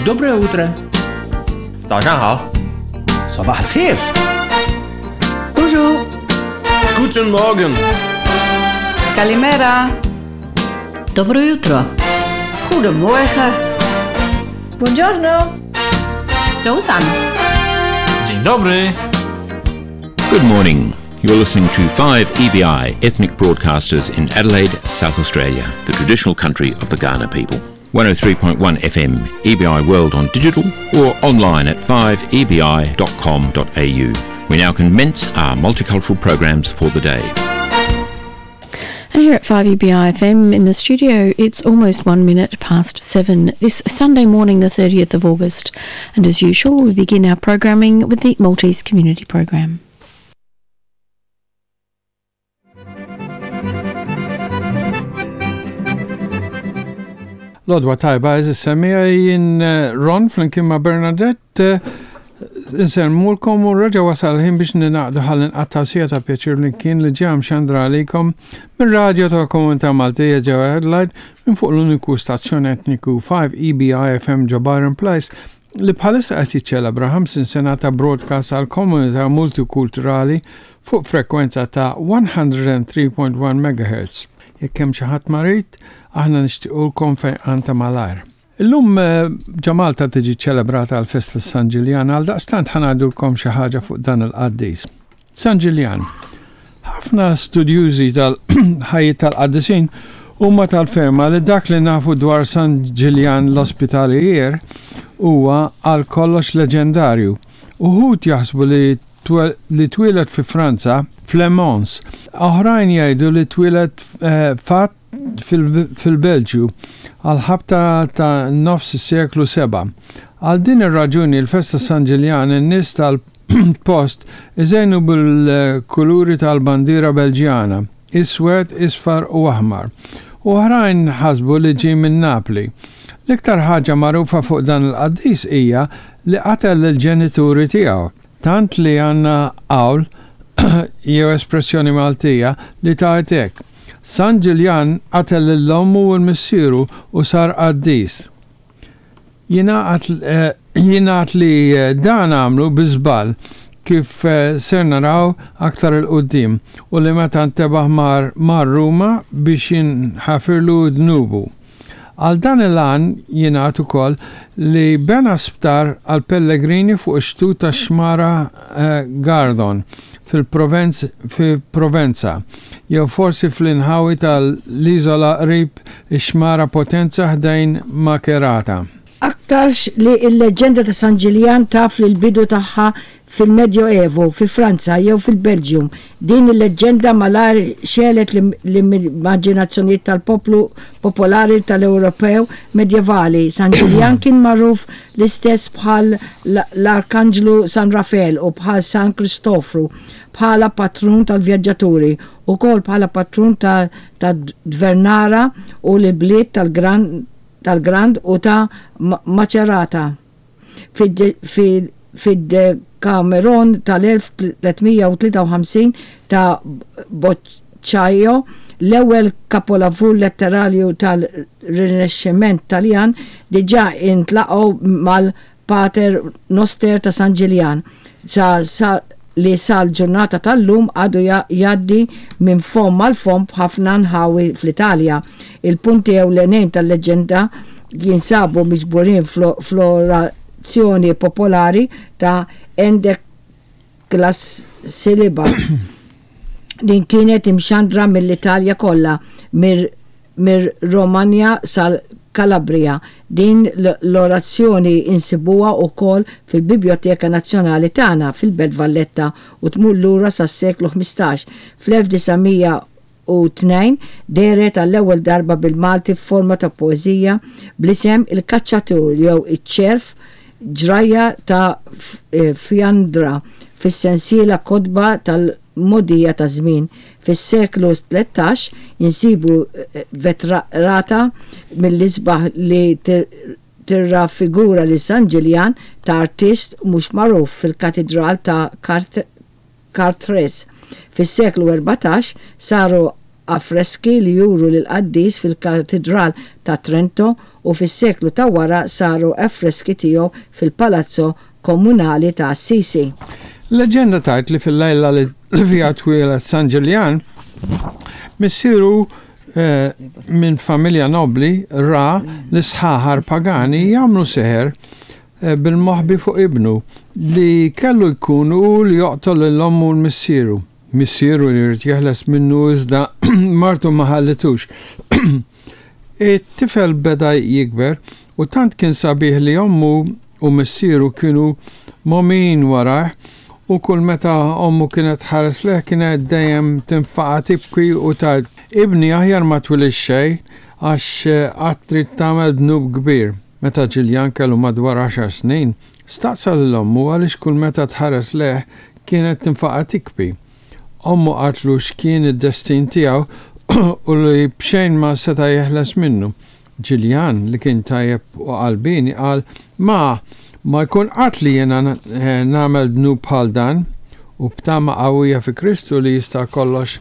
Доброе утро. 早上好. صباح الخير. Bonjour. Guten Morgen. Kalimera. Dobro jutro. Goedemorgen. Buongiorno. 早安. Dzień dobry. Good morning. You're listening to 5EBI, ethnic broadcasters in Adelaide, South Australia, the traditional country of the Kaurna people. 103.1 FM, EBI World on digital or online at 5ebi.com.au. We now commence our multicultural programs for the day. And here at 5EBI FM in the studio, it's almost 1 minute past 7 this Sunday morning, the 30th of August. And as usual, we begin our programming with the Maltese Community Programme. Lodwa tajba, eżis semija jien Ron flimkien ma' Bernadette inselmulkom u raġa wasal ħin biex ninaqdu ħallin qattawsija ta' pjaċir li kien li ġam xandra għalikom minn radio ta' Komunità Maltija ġewwa Adelaide minn fuq l-uniku stazzjon etniku 5EBI FM ġo Byron Place li bħalissa qed jiċċelebra 50 sena ta' broadcast għal komunità multikulturali fuq frekwenza ta' 103.1 MHz. Jekk hemm xi ħadd marit, aħna nixtiequlkom fejn anta malajr. Illum ġamalta tiġi ċelebrata għal Festa San Ġiljan għal daqstant ħanadulkom xi ħaġa fuq dan il-qaddis. San Ġiljan. Ħafna studjużi tal-ħajja tal-qaddisin huma tal-ferma li dak li nafu dwar San Ġiljan l-Ospitalier huwa għal kollox leġendarju. Uħud jaħsbu li twilet fi Franza f'Le Mans. Oħrajn jgħidu li twilet fatt fil-Belġju għal ħabta ta' nofs is-seklu 7. Għal din ir-raġuni l-Festa San Ġiljan in-nies tal-post iżejnu bil-kuluri tal-bandiera Belġjana, iswed, isfar u aħmar. Oħrajn ħasbu li ġie minn Napli. L-iktar ħaġa magħrufa fuq dan il-qaddis hija li qatel il-ġenituri tiegħu. Tant li għandna hawl jew espressjoni Maltija li tgħid hekk. San Ġiljan qatel l-ommu u l-missieru u sar qaddis. Jingħad li dan għamlu biżball kif ser naraw aktar il-qudiem u li meta ntebaħ mar Ruma biex jinħafirlu dnubu. Għal dan il-għan jingħad ukoll li bena sptar għal Pellegrini fuq ix-xtut tax-xmara Gardon fil-Provenza, jew forsi fl-inħawi tal-iżola qrib ix-xmara Potenza ħdejn Macerata. Aktarx li l-leġenda ta' San Ġiljan taf li l-bidu tagħha fil-Medjoevo, fi Franza jew fil-Belġium. Din il-leġenda malar xelet l-immaġinazzjonijiet tal-poplu popolari tal-Ewropew medjevali. San Ġiljan kien magħruf l-istess bħal l-Arkanġlu San Rafael u bħal San Kristofru, bħala patrun tal-vjaġġaturi u kol bħala patrun ta' u l-bliet tal-Grand u ta' Macerata. Fid-Cameron tal-1353 ta' Boccaccio, l-ewwel kapolavur letterarju tal-Rinexximent Taljan, diġà intlaqgħu mal-Pater Noster ta' San Ġiljan. Li sal-ġurnata tal-lum għadu jaddi minn fom mal-fom b'ħafna nħawi fl-Italja. Il-punti ewlenin tal-leġenda jinsabu miġburin florazzjoni popolari ta' endek klas siliba. Din kienet imxandra mill-Italja kollha, mir-Romanja sal-Kalabria. Din l-orazzjoni insibuha wkoll fil-Biblioteka Nazzjonali tagħna fil-Belt Valletta u tmur lura sas-seklu 15. Fl-1902 deret għall-ewwel darba bil-Malti f'forma ta' poeżija bl-isem Il-Kaċċatur jew iċ-ċerf ġrajja ta' Fjandra fis-sensiela kodba tal-modija ta' żmien. Fis-seklu 13 jinsibu vetrata mill-isbaħ li tirra figura li San Ġiljan ta' artist mhux magħruf fil-katedral ta' Chartres. Fis-seklu 14 saru affreski li juru l-qaddis fil-katedral ta' Trento u fis-seklu ta' wara saru affreski tiegħu fil-palazzo komunali ta' Assisi. Leġenda tajt li fil-lejla li fija twila San Ġiljan missieru minn familja nobli ra l-sħaħar pagani jagħmlu seħer bil-moħbi fuq ibnu li kellu jkunu li joqtol l-ommu l-missieru. Missieru li jrid jeħles minnu iżda martu ma ħallitux. It-tifel beda jikber u tant kien sabiħ li ommu u missieru kienu momin warah u kull meta ommu kienet ħares leħ kienet dejjem tinfaqa tibki u tajt ibni aħjar ma twilix xej għax trid tagħmel dnub kbir. Meta Ġiljan kellu madwar 10 snin, staqsa l-ommu għaliex kull meta tħares leħ kienet tinfaqa tikbi. Ommu qatlu x'kien id-destin tiegħu u li bxejn ma seta' jeħles minnu. Ġiljan li kien tajjeb u qalbini qal ma jkun qatli jiena nagħmel dnub bħal dan u b'tama qawwija fi Kristu li jista' kollox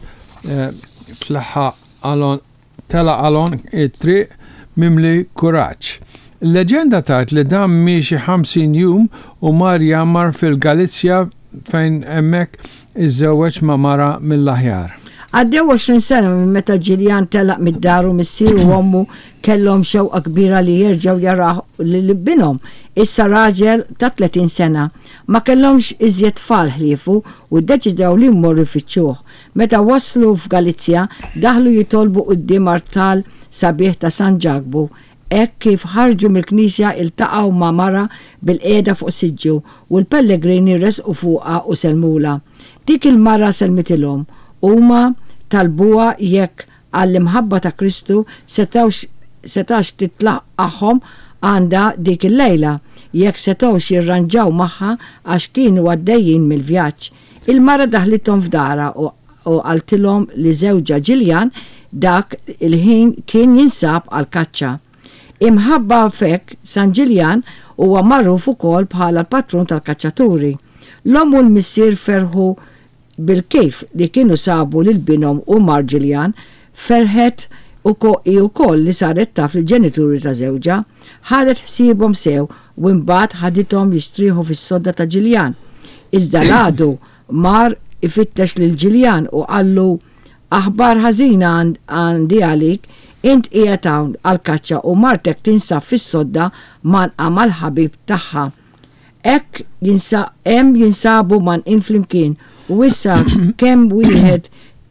tela qalon it-triq mimli kuraġġ. Il-leġenda tgħid li dan miexi 50 jum u mar jammar fil-Galizja fejn hemmhekk iżżewweġ ma' mara mill-aħjar. Għaddew 20 sena minn meta Ġiljan telaq mid-daru missieru u ommu kellhom xewqa kbira li jerġgħu jaraw lil binhom. Issa raġel ta' 30 sena ma kellhomx iżjed tfal ħliefu u ddeċidew li jmorru jfittxuh. Meta waslu f'Galizja daħlu jitolbu quddiem artal sabiħ ta' San Ġagbu. Hekk kif ħarġu mill-Knisja iltaqgħu ma' mara bil-qiegħda fuq siġġu u l-pellegrini resqu fuqha u selmula. Dik il-mara selmitilhom huma talbuha jekk għall-imħabba ta' Kristu setax titlaqahom għandha dik il-lejla jekk setgħux jirranġaw magħha għax kienu għaddejjin mill-vjaġġ. Il-mara daħlithom f'dara u qaltilhom li żewġa Ġiljan dak il-ħin kien jinsab għal kaċċa. Imħabba fek San Ġiljan huwa magħruf ukoll bħala l-patrun tal-kaċċaturi. L-omm u l-missier ferħu bil-kif li kienu sabu lil binhom u mar Ġiljan ferħet ukoll li saret taf il-ġenituri ta' żewġa, ħadet ħsiebhom sew u mbagħad ħadithom jistrieħu fis-sodda ta' Ġiljan. Iżda l-għadu mar ifittex lil Ġiljan u qallu aħbar ħażina għandi għalik int qiegħed hawn għall-kaċċa u martek tinsab fis-sodda manqa mal-ħabib tagħha. Hekk jinsabu manqin flimkien u issa kemm wieħed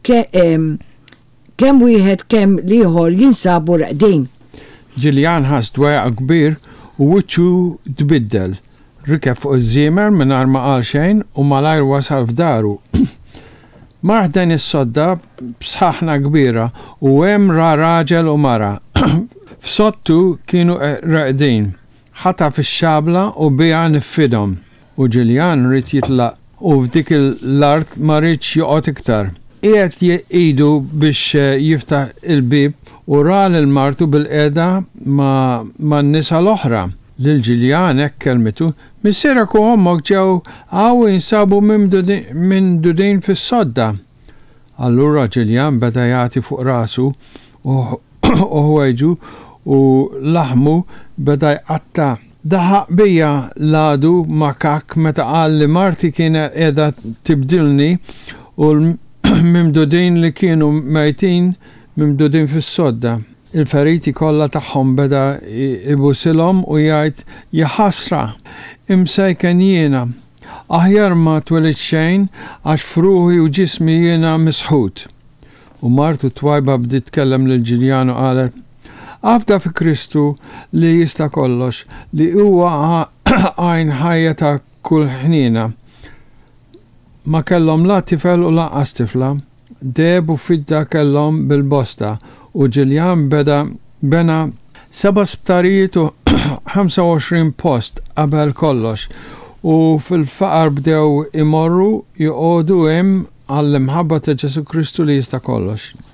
kemm liħor jinsabu raqdin. Ġiljan ħas dwejqa kbir u wiċċu tbiddel. Rikeb fuq iż-żiemer mingħajr ma qal xejn u malajr wasal f'daru. Mar dan is-sodda b'sħaħna kbira u hemm ra raġel u mara. F'sottu kienu raqdin. Ħata fix-xabla u biha nifidhom. U Ġiljan rid jitlaq u f'dik l-art ma rridx joqgħod iktar. Qiegħed jgħidu biex jiftaħ il-bib u ra l-martu bil-qiegħda ma' n-nisa l-oħra. Lil Ġiljan hekk kelmitu, missierek u ommok ġew għaw jinsabu minn dudin fis-sodda. Allura Ġiljan beda jagħti fuq rasu u ħwejġu u laħmu beda jqatta. Daħaq bija l-għadu makak meta qal li marti kienet qiegħda tibdilni u l-mimdudin li kienu mejtin mimdudin fis-sodda. Il-feriti kollha tagħhom beda ibusilhom u jgħid jaħasra imsejken jiena aħjar ma twelid xejn għax fruħi u ġismi jiena misħut. U martu twajba bdiet tkellem lil Ġiljan u qalet għafda fi Kristu li jista' kollox li huwa għajn ħajja ta' kull ħnina. Ma kellhom la tifel u laqqas tifla, deb u fidda kellhom bil-bosta u Ġiljan bena 7 sptarijiet u 25 post qabel kollox u fil-faqar bdew imorru joqogħdu hemm għall-imħabba ta' Ġesu Kristu li jista' kollox.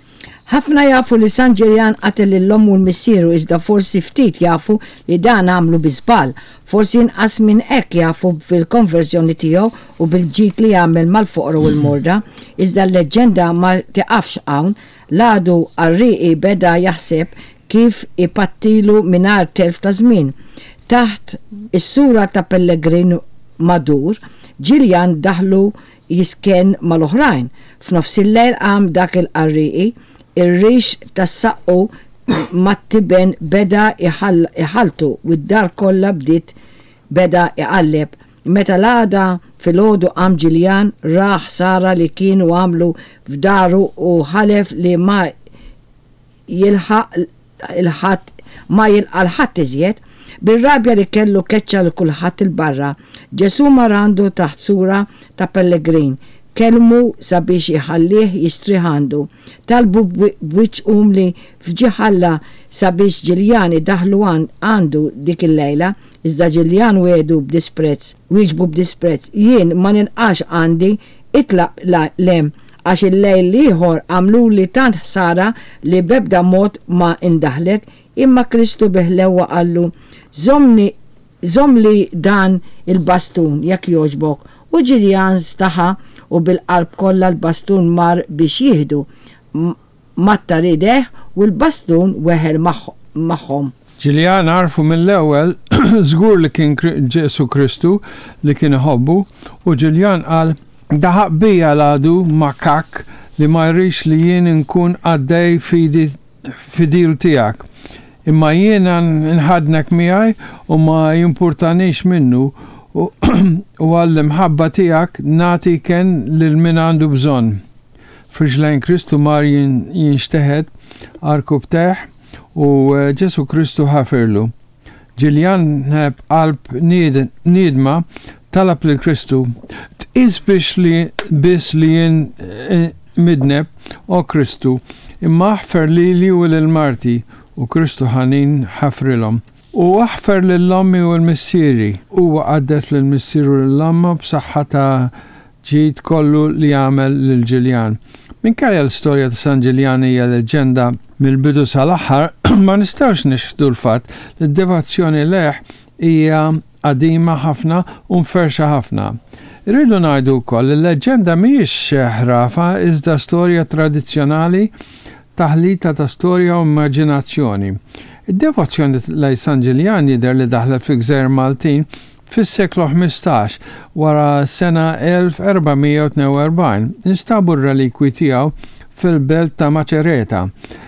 Ħafna jafu li San Ġiljan qatel l-lom u l-missieru iżda forsi ftit jafu li dan għamlu biżbal. Forsi inqas minn hekk jafu fil-konversjoni tiegħu u bil-ġid li jagħmel mal-foqra u l-morda, iżda l-leġenda ma tiqafx hawn, l-għadu Arriqi beda jaħseb kif ipattilu mingħajr telf ta' żmien. Taħt is-sura ta' Pellegrin Madur, Ġiljan daħlu jisken mal-oħrajn. F'nofs il-lejl qam dak il-Arriqi, ir-rix tas-saqqu mat-tiben beda iħaltu u d-dar kollha bdiet beda iqalleb. Meta l-għada fil-ħodu qam Ġiljan raħ Sara li kienu għamlu f'daru u ħalef li ma jilħaq l-ħadd iżjed. Bir-rabja li kellu keċċa l kulħadd il-barra, Ġesu marandu taħt sura ta' Pellegrin. Kelmu sabiex iħallih jistriħandu. Talbu b'wiċ li fġiħalla sabiex Ġiljan daħlu għandu dik il-lejla, iżda Ġiljan wedu b'disprezz, wieġbu b'disprezz. Jien ma ninqax għandi itlaq lem għax il-lejl liħor għamlu li tant ħsara li bebda mod ma indaħlek, imma Kristu biħlewa għallu zomli dan il-bastun jak joġbok. U Ġiljan staħa u bil-qalb kollha l-bastun mar biex jieħdu matta rideħ u l-bastun weħel magħhom. Ġiljan għarfu mill-ewwel żgur li kien Ġesu Kristu li kien iħobbu u Ġiljan qal daħaq bija l-għadu makak li ma jrix li jien nkun għaddej fidil tiegħek. Imma jiena nħadnek miegħi u ma jimpurtanix minnu u għall-imħabba tiegħek nagħti kien lil min għandu bżonn. Friġlejn Kristu mar jinxteħed arku bteħ u Ġesu Kristu ħafirlu. Ġiljan qalb niedma talab lil Kristu tqis biss li jien midneb o Kristu imma aħfer li u lil Marti u Kristu ħanin ħafrilhom. U aħfer l-lommi u l-missieri u għaddes l-missieru l-lomma b'saħħa ta' ġid kollu li għamel l-Ġiljan. Minkejja l-istorja ta' San Ġiljan hija leġenda mill-bidu sal-aħħar, ma nistgħux nixħdu l-fatt li d-devozzjoni leħ hija qadima ħafna u mferxa ħafna. Irridu ngħidu wkoll il-leġenda mhijiex ħrafa iżda storja tradizzjonali taħlita ta' storja u immaġinazzjoni. Id-devozzjoni lej San Ġiljan jidher li daħlet fi Gżejjer Maltin fis-seklu 15 wara sena 1442. Instabu r-relikwi tiegħu fil-belt ta' Maċereta.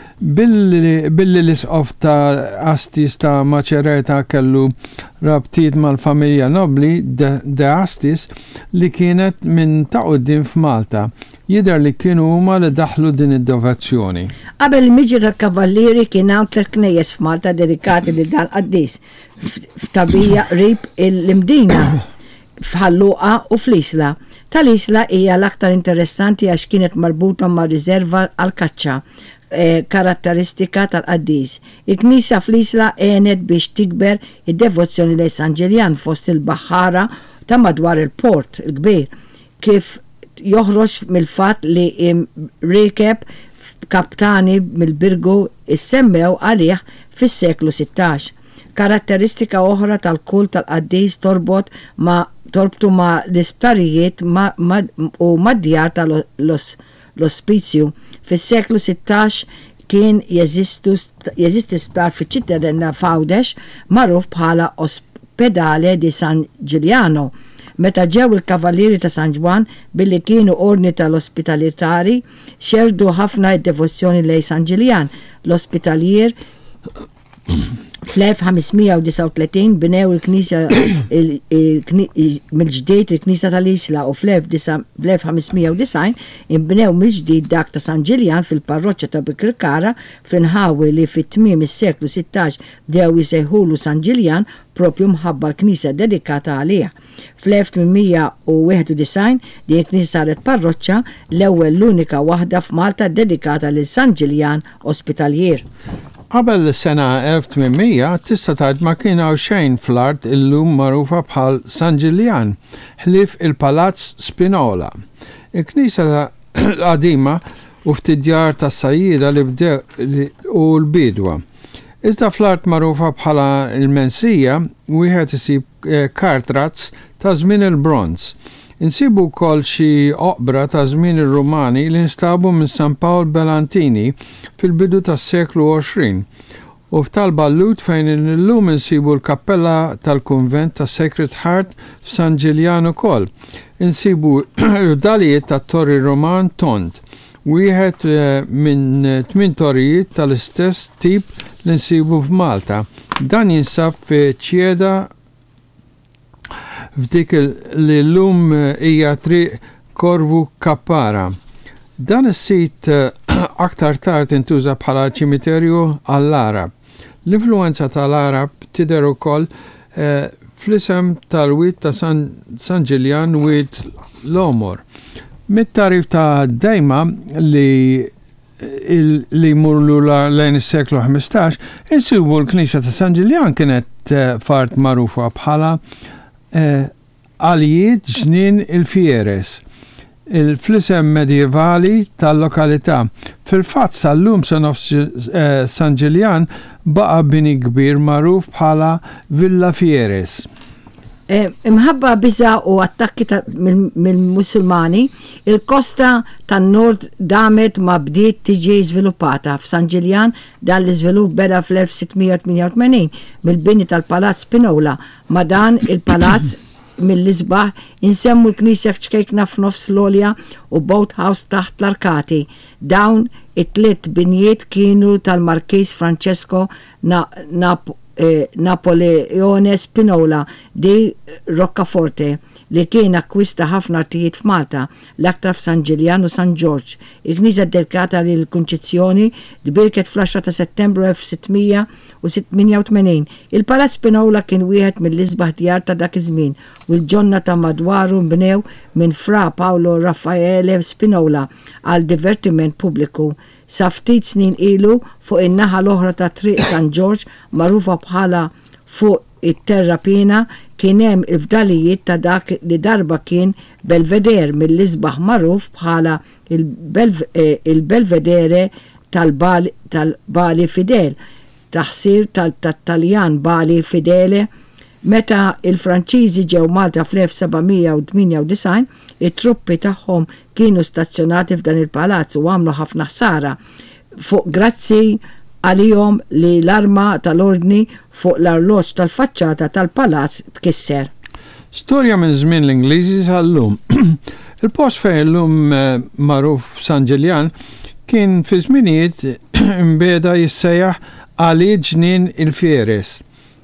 Billi l-isqof ta' Astis ta' Maċereta kellu rabtiet mal-familja nobli de Astis li kienet minn ta' quddiem f'Malta. Jidher li kienu huma li daħlu din id-devozzjoni. Qabel il-miġi tal-kavallieri kien hawn 3 knejjes f'Malta dedikati lil dan qaddis f'Tabija qrib il-Mdina f'Ħalluqa u fl-Isla. Tal-Isla hija l-aktar interessanti għax kienet marbuta ma' riserva għal-kaċċa karatteristika tal-qaddis. Il-Knisja fl-Isla għenet biex tikber id-devozzjoni lejn San Ġiljan fost il-baħħara ta' madwar il-port il-kbir kif joħroġ mill-fatt li rekeb kaptani mill-Birgu issemmew għalih fis-seklu 16. Karatteristika oħra tal-kult tal-qaddis torbtu ma' l-isptarijiet u mad-djar tal-ospizju. Fis-seklu 16 kien jeżisti sptar fiċ-ċittadella Fawdex magħruf bħala Ospedale di San Giuliano. Meta ġew il-kavallieri ta' San Ġwan billi kienu ordni tal-ospitalitari xerdu ħafna id-devozzjoni lej San Ġiljan. L-ospitalier fl-1539 binew il-Knisja mill-ġdid il-Knisja tal-Isla u fl-1590 inbinew mill-ġdid dak ta' San Ġiljan fil-parroċċa ta' Bikrikara fl-inħawi li fit-tmiem is-seklu 16 bdew jisejħulu San Ġiljan propju mħabba l-Knisja dedikata għalih. Fl-1891 din il-Knisja saret parroċċa l-ewwel l-unika waħda f'Malta dedikata lil San Ġiljan Ospitalier. Qabel sena 1800 tista' tgħid ma kien hawn xejn fl-art illum magħrufa bħal San Ġiljan ħlief il-Palazz Spinola. Il-Knisja qadima u ftit djar tas-sajjieda li bdew u l-bidwa. Iżda fl-art magħrufa bħala il-mensija wieħed isib kartrazz ta' żmien il-bronz. Insibu wkoll xi oqbra ta' żmien ir-Rumani li nstabu minn San Paul Belantini fil-bidu tas-seklu 20. U f'tal-Ballut fejn illum insibu l-kappella tal-kunvent ta' Sacred Heart f'San Ġiljan ukoll. Insibu dalijiet ta' torri Roman tont. Wieħed minn 8 torrijiet tal-istess tip li nsibu f'Malta. Dan jinsab fi ċieda f'dik li llum hija triq Korvu Kappara. Dan is-sit aktar tard intuża bħala ċimiterju għall-Arab. L-influenza tal-Arab tidher ukoll fl-isem tal-wied ta' San Ġiljan wied l-Omor. Mit-tarif ta' dejma li murlu lejn is-seklu 15, insibu l-Knisja ta' San Ġiljan kienet fart magħrufa bħala għalijiet ġnien il-Fieres, il-flisem medievali tal-lokalità. Fil-fatt sal-lum San Ġiljan baqa bini kbir magħruf bħala Villa Fieres. Imħabba biża u attakki mill-Musulmani, il-kosta tan-nord damet ma bdiet tiġi żviluppata. F'San Ġiljan dan l-iżvilupp beda fl-1688 mill-bini tal-Palazz Spinola. Ma dan il-palazz mill-isbaħ insemmu l-Knisja ċkejkna f'nofs l-olja u boathouse taħt l-arkati. Dawn it-tliet binjiet kienu tal-Markiż Francesco Napoleone Spinola di Roccaforte li kien akkwista ħafna artijiet f'Malta, l-aktar f'San Ġiljan u San George. Il-Knisja dedikata lil Kunċizzjoni dbirket fl-10 ta' Settembru 1688. Il-Palazz Spinola kien wieħed mill-isbaħ djar ta' dak iż-żmien u l-ġonna ta' madwaru mbnew minn Fra Paolo Raffaele Spinola għal divertiment pubbliku. Sa ftit snin ilu fuq in-naħa l-oħra ta' triq San George magħrufa bħala fuq it-terra piena kien hemm il-fdalijiet ta' dak li darba kien Belvedere mill-isbaħ magħruf bħala il-Belvedere tal-Bali Fidel, taħsir tal-Taljan Bali Fidele. Meta il-Franċiżi ġew Malta fl-1798, it-truppi tagħhom kienu stazzjonati f'dan il-palazz u għamlu ħafna ħsara. Fuq grazzi għalihom li l-arma tal-ordni fuq l-arloġġ tal-faċċata tal-palazz tkisser. Storja minn żmien l-Ingliżi sal-lum. Il-post fejn llum magħruf San Ġiljan kien fi żminijiet imbeda jissejjaħ għali ġnien il-Fieres.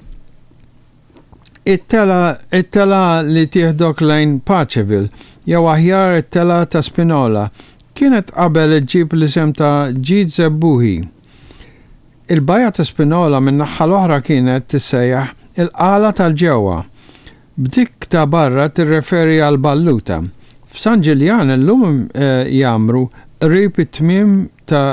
It-tela li tieħdok lejn Paċeville jew aħjar it-tela ta' Spinola kienet qabel iġġib l-isem ta' Ġid Zebbuħi. Il-bajja ta' Spinola minn naħa l-oħra kienet tissejjaħ il-qala tal-ġewwa. B'dik ta' barra tirreferi għal Balluta. F'San Ġiljan illum jagħmru qrib it-tmiem ta'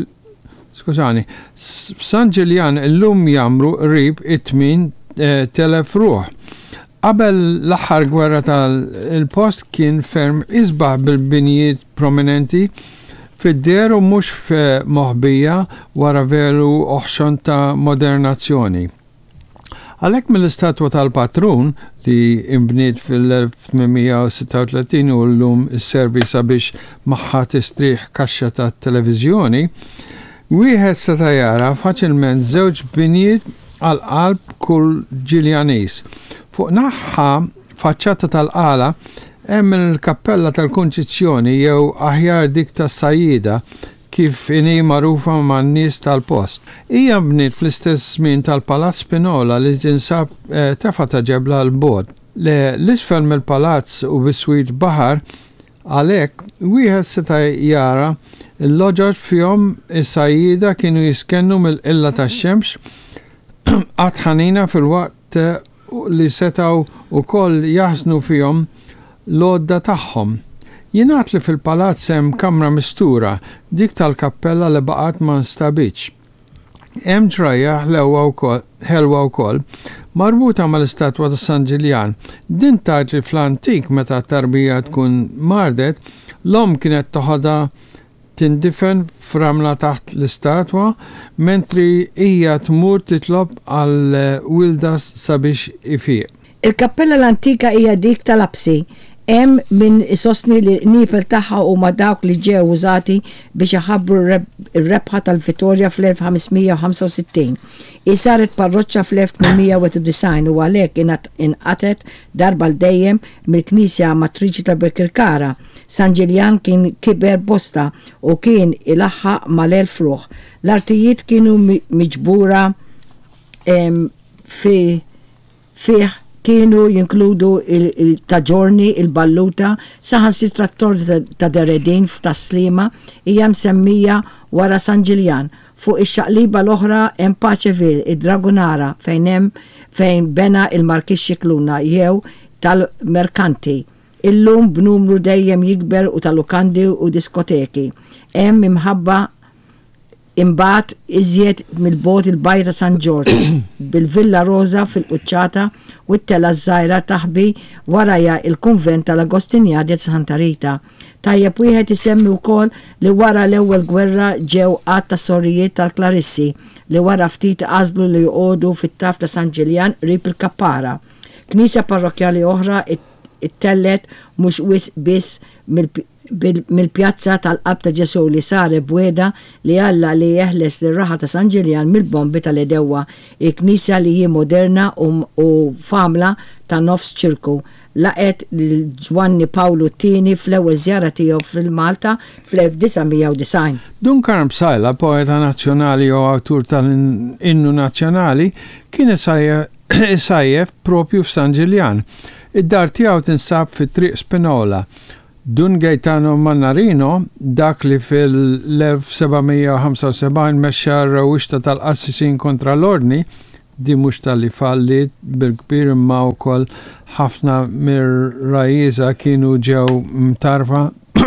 f'San Ġiljan illum jagħmru qrib it-tmiem telef ruħ. Qabel l-aħħar gwerra tal-post kien ferm isbaħ bil-binijiet prominenti fid-der u mhux f'moħbija wara veru oħxon ta' modernazzjoni. Għalhekk mill-istatwa tal-Patrun li imbniet fil-1836 u llum isservi sabiex magħha tistrieħ kaxxa tat-televiżjoni, wieħed seta' jara faċilment żewġ binijiet għal-qalb kull Ġiljanis. Fuq naħħa faċċata tal-qala hemm il-kappella tal-Kunċizzjoni jew aħjar dik tas-Sajjida kif inhi magħrufa man-nies tal-post. Hija bniet fl-istess żmien tal-Palazz Spinola li tinsab tefa' ta' ġebla l-bod. L-isfel mill-palazz u biswit baħar għalhekk wieħed seta' jara l-loġġ fihom is-Sajjida kienu jiskennu mill-qilla tax-xemx għatħanina fil-waqt li setaw u koll jaħsnu fihom l-odda tagħhom. Jingħad li fil-palazz hemm kamra mistura, dik tal-kappella li baqgħet ma nstabitx. Hemm ġrajja ħelwa wkoll marbuta mal-istatwa ta' San Ġiljan. Din tgħid li fl-antik meta t-tarbija tkun mardet, l-om kienet toħodha tindifen f'ramla taħt l-istatwa, mentri hija tmur titlob għal Wildas sabiex ifiq. Il-kappella l-antika hija dik tal-Absi. Hemm min isostni li nipel tagħha huma dawk li ġew użati biex iħabbru r-rebħa tal-Vittorja fl-1565. Saret parroċċa fl-1891 u għalhekk inqatet darba l-dejjem mill-Knisja Matriċi ta' Birkirkara. San Ġiljan kien kiber bosta u kien ilaħħaq mal-elf ruħ. L-artijiet kienu miġbura fih kienu jinkludu il-taġorni, il-balluta, saħansitra t-torta ta' Deredin f'Taslima hija msemmija wara San Ġiljan. Fuq ix-xaqliba l-oħra hemm Paċeville, id-Dragonara fejn bena il-Markix Xikluna jew tal-Merkanti. Illum b'numru dejjem jikber u tal-lukandi u diskoteki. Hemm imħabba imbagħad iżjed mill-bot il-Bajra San Giorgio bil-Villa Rosa fil-Quċċata u t-tela żgħira taħbi warajja il-Kunvent tal-Agostinjadi Santa Rita. Tajjeb wieħed isemmi wkoll li wara l-ewwel gwerra ġew qatt ta' sorrijiet tal-Klarissi li wara ftit għażlu li jqogħdu fit-taf ta' San Ġiljan qrib il-Kappara. Knisja parrokjali oħra it-tellet mhux biss mill-pjazza tal-Qalb ta' Ġesu li sare bweda li Alla li jeħles lir-raħa ta' San Ġiljan mill-bombi tal-Edewa, il-Knisja li hi moderna u famla ta' nofs ċirku. Laqet Ġwanni Pawlu II fl-ewwel żjara tiegħu fil-Malta fl-1990. Duncan Psajla, poeta nazzjonali u awtur tal-innu nazzjonali, kien isajjef propju f'San Ġiljan. Id-dar tiegħu tinsab fit-Triq Spinola. Dun Gaetano Mannarino, dak li fil-1775 mexxa r-rewwixta tal-qassisin kontra l-ordni, di mhux tal-li fallit bil-kbir imma wkoll ħafna mir-rajjiża kienu ġew mtarfa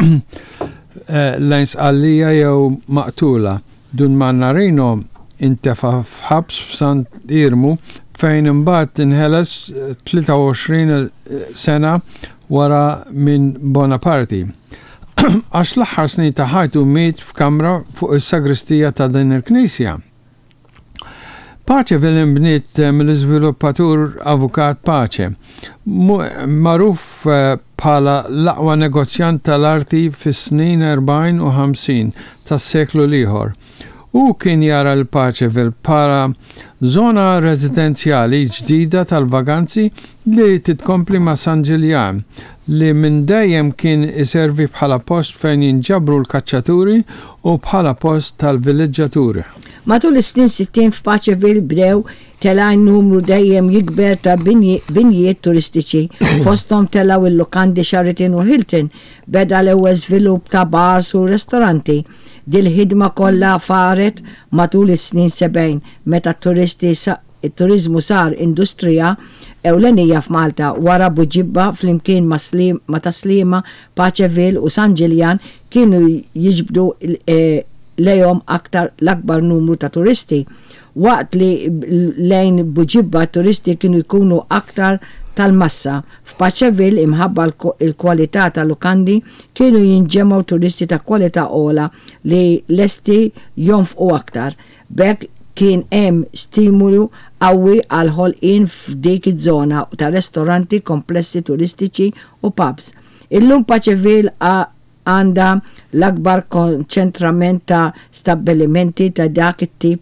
lejn sqallija jew maqtula. Dun Mannarino intefa' f'ħabs f'Sant Irmu fejn imbagħad inħeles 23 sena wara minn Bonaparte. Għax l-aħħar snin ta' ħajtu miet f'kamra fuq is-sagristija ta' din il-Knisja. Paċeville imbniet mill-iżviluppatur Avukat Paċe, magħruf bħala l-aqwa negozjant tal-arti fis-snin 40 u 50 tas-seklu l-ieħor. U kien jara l-Paċeville bħala zona residenzjali ġdida tal-vaganzi li titkompli ma' San Ġiljan li minn dejjem kien iservi bħala post fejn jinġabru l-kaċċaturi u bħala post tal-villeġġaturi. Matul is-snin 60 f'Paċeville bdew telajn numru dejjem jikber ta' binjiet turistiċi. Fosthom telaw il-lukandi Sheraton u Hilton, beda l-ewwel żvilupp ta' bars u ristoranti. Dil-ħidma kollha faret matul is-snin 70 meta it-turizmu sar industrija ewlenija f'Malta wara Buġibba flimkien ma' Taslima, Paċeville u San Ġiljan kienu jiġbdu lejhom aktar l-akbar numru ta' turisti. Waqt li lejn Buġibba turisti kienu jkunu aktar tal-massa. F'Paċeville imħabba l-kwalità tal-lukandi kienu jinġemgħu turisti ta' kwalità ola li lesti jonfqu aktar. Bekk kien hemm stimulu qawwi għal ħolqien f'dik iż-żona ta' ristoranti, komplessi turistiċi u pubs. Illum Paċeville għandha l-akbar konċentrament ta' stabbilimenti ta' dak it-tip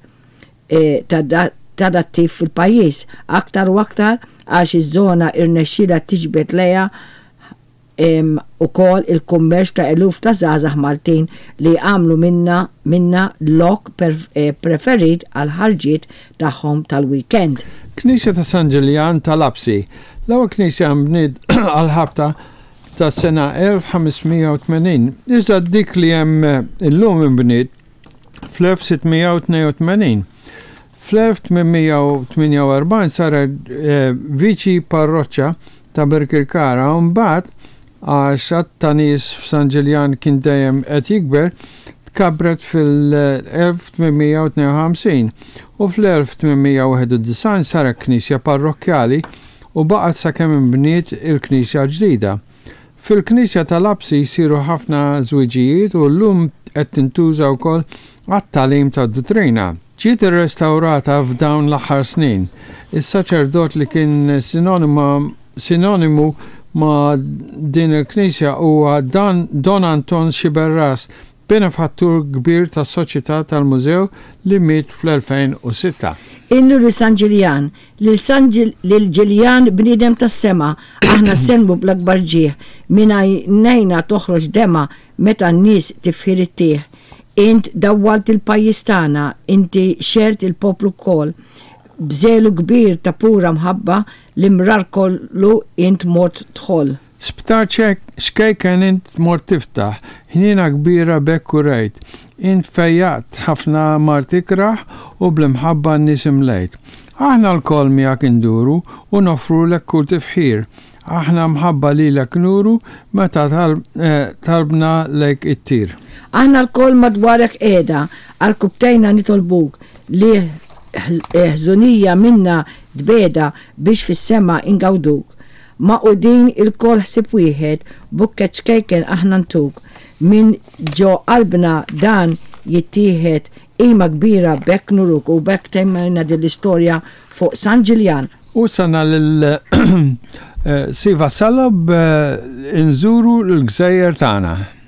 ta' dat-tip fil-pajjiż. Aktar u aktar għax iż-żona irnexxila tiġbed lejha ukoll il-kummerċ ta' eluf ta' żgħażagħ Maltin li għamlu minna lok preferit għal ħarġiet tagħhom tal-weekend. Knisja ta' San Ġiljan tal-Absi. L-ewwel knisja mbniet għal-ħabta ta' sena 1580. Iżda dik li hemm illum imbniet fl-1682. Fl-1848 saret viċi parroċċa ta' Birkirkara u mbagħad għax ta' nies f'San Ġiljan kien dejjem qed jikber tkabbret fil-1852 u fl-1891 saret knisja parrokkjali u baqgħet sakemm inbniet il-knisja ġdida. Fil-Knisja tal-Absi jsiru ħafna żwiġijiet u llum qed tintuża wkoll għat-tagħlim tad-dottrina. Ġiet irrestawrata f'dawn l-aħħar snin. Is-saċerdot li kien sinonimu ma' din il-Knisja huwa Don Anton Xiberras, benefattur kbir tas-Soċjetà tal-Mużew li miet fl-2006. Innu San Ġiljan, lil Ġiljan bniedem tas-sema, aħna selmu bl-akbar ġieħ, minna nejna toħroġ dema meta n-nies tifħir it-tieħ. Int dawwalt il-pajjiż tagħna, inti xelt il-poplu wkoll. Bżelu kbir ta' pura mħabba l-imrar kollu int mort tħoll. Sptar xkejken int mort tiftaħ, ħnina kbira bekku rejt. Int fejjaqt ħafna martikraħ u bl-imħabba n-nies imlejt. Aħna l-kol miegħek induru u nofru lek kull tifħir. Aħna mħabba li lek nuru meta talbna lek it-tir. Aħna l-kol madwarek qiegħda għal-kubtejna nitolbuk li ħżunija minna dbeda biex fis-sema ingawduk. Ma' u din il-kol ħsib wieħed bukket xkejken aħna ntuk. Min ġo qalbna dan jittieħed ima kbira bekk nuruk u bekk temmejna dil-istorja fuq San Ġiljan. U sana l-Siva Salab nżuru l-gżejjer tagħna.